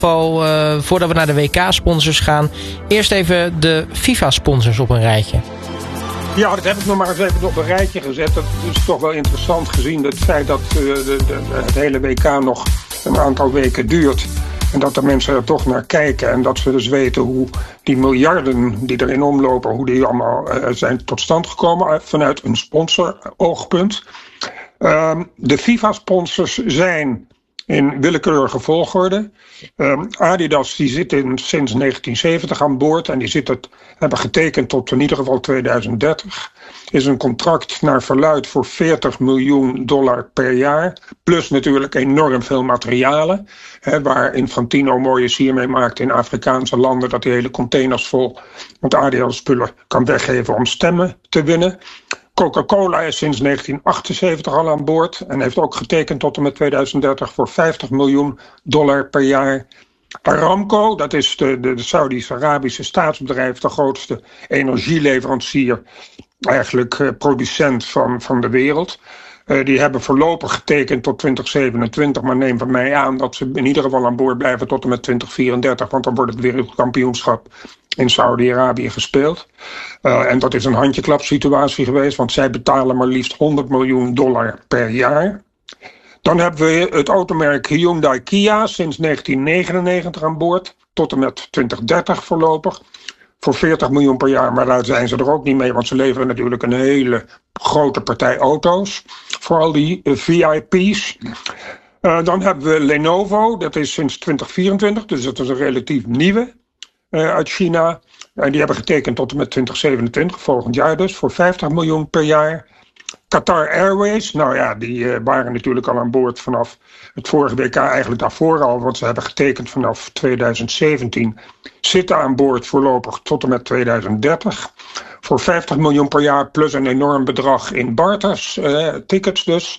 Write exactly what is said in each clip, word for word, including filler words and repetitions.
Uh, voordat we naar de W K-sponsors gaan, eerst even de FIFA-sponsors op een rijtje. Ja, dat heb ik nog maar eens even op een rijtje gezet. Dat is toch wel interessant gezien het feit dat uh, de, de, het hele W K nog een aantal weken duurt. En dat de mensen er toch naar kijken. En dat ze dus weten hoe die miljarden die erin omlopen, hoe die allemaal uh, zijn tot stand gekomen uh, vanuit een sponsor-oogpunt. Uh, de FIFA-sponsors zijn in willekeurige volgorde. Um, Adidas die zit in, sinds negentien zeventig aan boord en die zit het, hebben getekend tot in ieder geval tweeduizend dertig. Is een contract naar verluidt voor veertig miljoen dollar per jaar. Plus natuurlijk enorm veel materialen. Hè, waar Infantino mooie sier mee maakt in Afrikaanse landen. Dat hij hele containers vol met Adidas spullen kan weggeven om stemmen te winnen. Coca-Cola is sinds negentien achtenzeventig al aan boord en heeft ook getekend tot en met tweeduizend dertig voor vijftig miljoen dollar per jaar. Aramco, dat is de, de, de Saudi-Arabische staatsbedrijf, de grootste energieleverancier, eigenlijk uh, producent van, van de wereld. Uh, die hebben voorlopig getekend tot twintig zevenentwintig, maar neem van mij aan dat ze in ieder geval aan boord blijven tot en met twintig vierendertig, want dan wordt het wereldkampioenschap in Saudi-Arabië gespeeld. Uh, en dat is een handjeklapsituatie geweest, want zij betalen maar liefst honderd miljoen dollar per jaar. Dan hebben we het automerk Hyundai Kia sinds negentien negenennegentig aan boord, tot en met twintig dertig voorlopig. Voor veertig miljoen per jaar, maar daar zijn ze er ook niet mee, want ze leveren natuurlijk een hele grote partij auto's voor al die uh, V I P's. Uh, dan hebben we Lenovo, dat is sinds twintig vierentwintig, dus dat is een relatief nieuwe uh, uit China. En die hebben getekend tot en met twintig zevenentwintig, volgend jaar dus, voor vijftig miljoen per jaar. Qatar Airways, nou ja, die uh, waren natuurlijk al aan boord vanaf het vorige W K, eigenlijk daarvoor al, want ze hebben getekend vanaf tweeduizend zeventien. Zitten aan boord voorlopig tot en met tweeduizend dertig. Voor vijftig miljoen per jaar plus een enorm bedrag in barters, uh, tickets dus.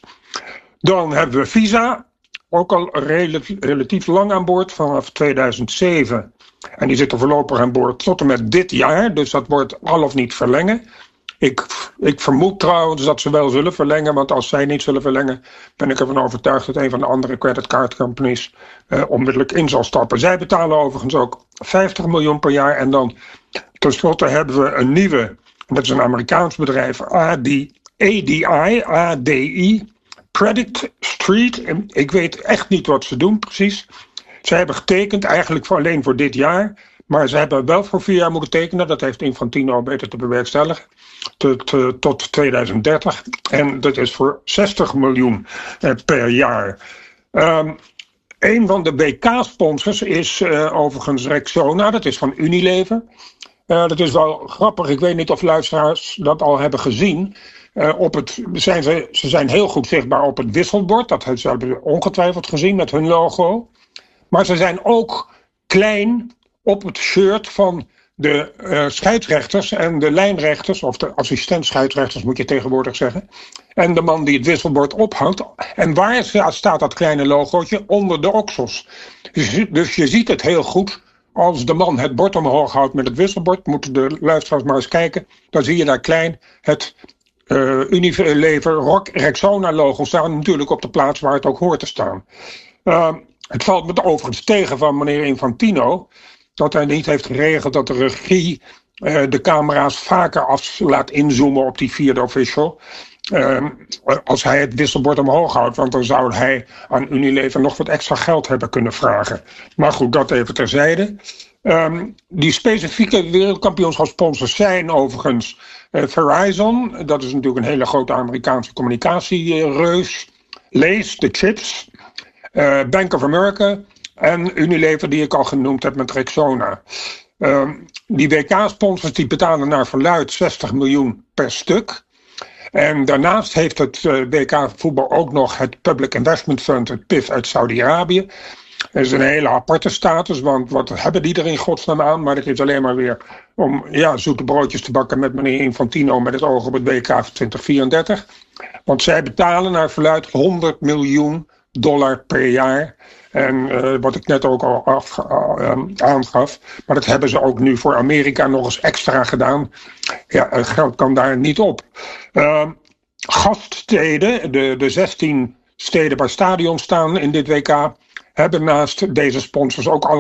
Dan hebben we Visa, ook al relatief, relatief lang aan boord, vanaf tweeduizend zeven. En die zitten voorlopig aan boord tot en met dit jaar, dus dat wordt al of niet verlengen. Ik, ik vermoed trouwens dat ze wel zullen verlengen, want als zij niet zullen verlengen, ben ik ervan overtuigd dat een van de andere creditcard companies uh, onmiddellijk in zal stappen. Zij betalen overigens ook vijftig miljoen per jaar. En dan tenslotte hebben we een nieuwe, en dat is een Amerikaans bedrijf, A D I, A D I, Credit Street. Ik weet echt niet wat ze doen precies. Zij hebben getekend eigenlijk voor alleen voor dit jaar. Maar ze hebben wel voor vier jaar moeten tekenen. Dat heeft Infantino beter te bewerkstelligen. Tot, uh, tot tweeduizend dertig. En dat is voor zestig miljoen uh, per jaar. Um, een van de W K-sponsors is uh, overigens Rexona. Dat is van Unilever. Uh, dat is wel grappig. Ik weet niet of luisteraars dat al hebben gezien. Uh, op het, zijn ze, ze zijn heel goed zichtbaar op het wisselbord. Dat hebben ze ongetwijfeld gezien met hun logo. Maar ze zijn ook klein op het shirt van de uh, scheidsrechters en de lijnrechters, of de assistent-scheidsrechters moet je tegenwoordig zeggen. En de man die het wisselbord ophangt. En waar staat dat kleine logootje? Onder de oksels. Dus, dus je ziet het heel goed. Als de man het bord omhoog houdt met het wisselbord, moeten de luisteraars maar eens kijken. Dan zie je daar klein het uh, Unilever Rock Rexona logo staan. Natuurlijk op de plaats waar het ook hoort te staan. Uh, het valt me overigens tegen van meneer Infantino dat hij niet heeft geregeld dat de regie uh, de camera's vaker af laat inzoomen op die vierde official. Uh, als hij het wisselbord omhoog houdt, want dan zou hij aan Unilever nog wat extra geld hebben kunnen vragen. Maar goed, dat even terzijde. Um, die specifieke wereldkampioenschapssponsors zijn overigens uh, Verizon, dat is natuurlijk een hele grote Amerikaanse communicatiereus. Lays, de chips, uh, Bank of America en Unilever die ik al genoemd heb met Rexona. Uh, die W K-sponsors die betalen naar verluid zestig miljoen per stuk. En daarnaast heeft het uh, W K-voetbal ook nog het Public Investment Fund, het P I F uit Saudi-Arabië. Dat is een hele aparte status, want wat hebben die er in godsnaam aan? Maar dat is alleen maar weer om ja, zoete broodjes te bakken met meneer Infantino met het oog op het W K twintig vierendertig. Want zij betalen naar verluid honderd miljoen dollar per jaar. En uh, wat ik net ook al af, uh, aangaf. Maar dat hebben ze ook nu voor Amerika nog eens extra gedaan. Ja, het geld kan daar niet op. Uh, gaststeden, de, de zestien steden waar stadions staan in dit W K, hebben naast deze sponsors ook